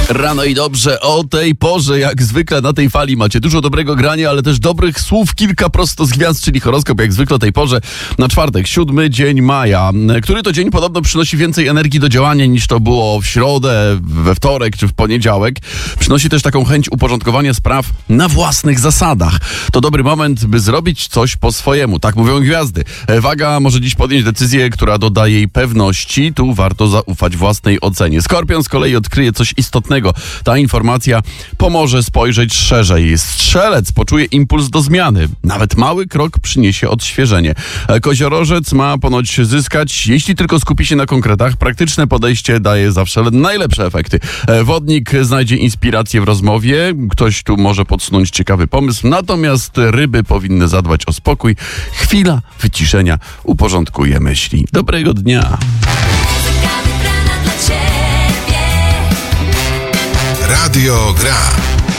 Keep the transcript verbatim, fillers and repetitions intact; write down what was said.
Rano i dobrze, o tej porze, jak zwykle na tej fali macie dużo dobrego grania, ale też dobrych słów, kilka prosto z gwiazd, czyli horoskop jak zwykle o tej porze na czwartek, siódmy dzień maja, który to dzień podobno przynosi więcej energii do działania niż to było w środę, we wtorek czy w poniedziałek. Przynosi też taką chęć uporządkowania spraw na własnych zasadach. To dobry moment, by zrobić coś po swojemu, tak mówią gwiazdy. Waga może dziś podjąć decyzję, która doda jej pewności, tu warto zaufać własnej ocenie. Skorpion z kolei odkryje coś istotnego. Ta informacja pomoże spojrzeć szerzej. Strzelec poczuje impuls do zmiany. Nawet mały krok przyniesie odświeżenie. Koziorożec ma ponoć zyskać, jeśli tylko skupi się na konkretach. Praktyczne podejście daje zawsze najlepsze efekty. Wodnik znajdzie inspirację w rozmowie. Ktoś tu może podsunąć ciekawy pomysł. Natomiast ryby powinny zadbać o spokój. Chwila wyciszenia uporządkuje myśli. Dobrego dnia. Radio Gra.